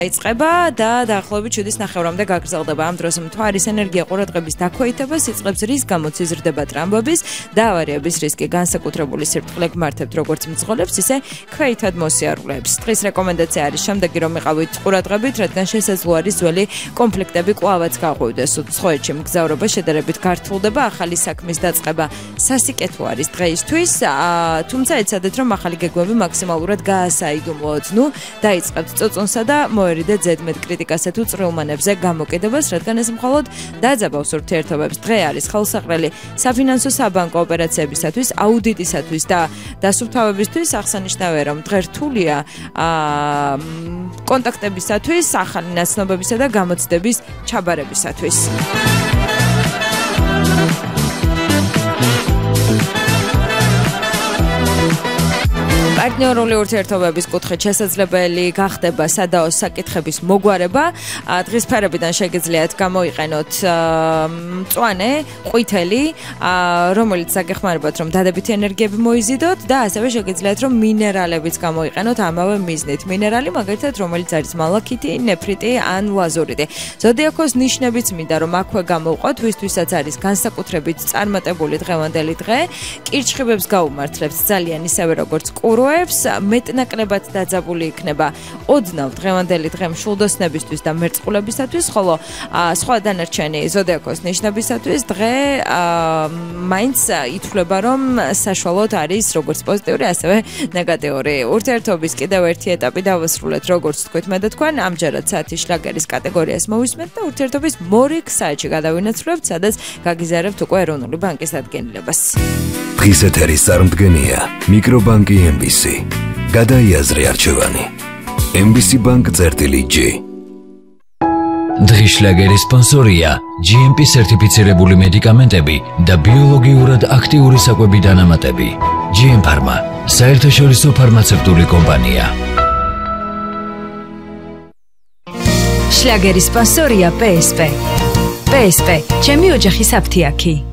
იწყება და დაახლოებით 7:09-მდე გაგრძელდება. ამ დროს მთვარის ენერგია ყურადღების დაქვეითებას იწყებს, რის გამოც იზრდება ტრამბების და ავარიების რისკი. განსაკუთრებული სირთულე გმართებთ როგორც მძღოლებს, ისე ქვეითად მოსიარულეებს. დღის რეკომენდაცია არის შემდეგი, რომ იყავით ყურადღებით, რადგან შესაძლოა არის ძველი კონფლიქტები კვლავაც გაღვივდეს. უცხოეთში მგზავრობა შედარებით გართულდება, ახალი საქმის დაწყება სასიკეთო არის დღეისთვის, თუმცა ეცადეთ, რომ ახალი გეგმები მაქსიმალურად გაასაიდუმლოოთ. დაიწყებთ წოწონსა და მოერიდეთ ზედმეტ კრიტიკასა თუ წრილმანებზე გამოკიდებას, რადგან ეს მხოლოდ დაძაბავს ურთიერთობებს. დღე არის ხელსაყრელი საფინანსო საბანკო ოპერაციებისათვის, აუდიტისათვის და დასუფთავებისთვის. აღსანიშნავია, რომ დღე რთულია კონტაქტებისათვის, ახალი ნაცნობებისა და გამოცდების ჩაბარებისათვის. პარტნიორული ურთიერთობების კუთხით შესაძლებელი გახდება სადაო საკითხების მოგვარება. დღის სფეროებიდან შეგიძლიათ გამოიყენოთ მწვანე, ყვითელი, რომელიც საგეხმარებათ, რომ დადებითი ენერგიები მოიზიდოთ და ასევე შეგიძლიათ, რომ მინერალებიც გამოიყენოთ ამავე მიზნით. მინერალი მაგალითად, რომელიც არის მალაქიტი, ნეფრიტი ან ლაზურიტი. ზოდიაქოს ნიშნებიც მინდა, რომ აქვე გამოვყოთ, ვისთვისაც არის განსაკუთრებით წარმატებული დღევანდელი დღე. კირჩხიბებს გაუმართლებთ ძალიან ისევე როგორც ყურო მეტნაკლებად დაძაბული იქნება ოდნავ დღევანდელი დღე მშულდოსნებისთვის და მერწყულებისათვის, ხოლო სხვა დანარჩენი ზოდიაქოს ნიშნებისათვის დღე მაინც ითვლება, რომ საშუალოდ არის როგორც პოზიტიური, ასევე ნეგატიური. ურთიერთობის კიდევ ერთი ეტაპი დავასრულეთ, როგორც თქვით მე და თქვენ, ამჯერად საათის შლაგერის კატეგორიას მოვისმენთ და ურთიერთობის მორიგ საათში გადავინაცვლებთ, სადაც გაგიზარებთ უკვე ეროვნული ბანკის დადგენილებას. დღის ეთერის წარმდგენია მიკრობანკი MBC. გადაიაზრე არჩევანი. MBC bank.g. დღის შლაგერის სპონსორია GMP სერტიფიცირებული მედიკამენტები და ბიოლოგიურად აქტიური საკვები დანამატები. GM Pharma, საერთაშორისო ფარმაცევტული კომპანია. შლაგერის სპონსორია PSP. PSP, ჩემი ოჯახის აფთიაქი.